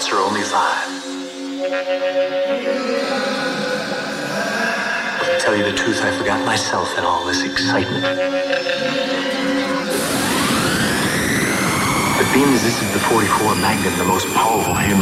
bullets are only 5. But to tell you the truth, I forgot myself in all this excitement. The theme is this is the 44 Magnum, the most powerful hand